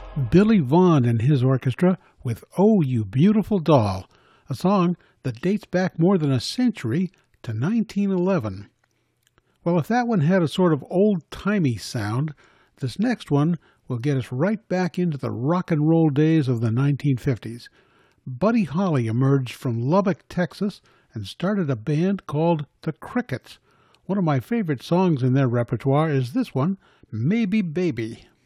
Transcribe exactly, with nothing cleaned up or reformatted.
Billy Vaughn and his orchestra with "Oh, You Beautiful Doll," a song that dates back more than a century to nineteen eleven. Well, if that one had a sort of old-timey sound, this next one will get us right back into the rock and roll days of the nineteen fifties. Buddy Holly emerged from Lubbock, Texas, and started a band called the Crickets. One of my favorite songs in their repertoire is this one, "Maybe Baby."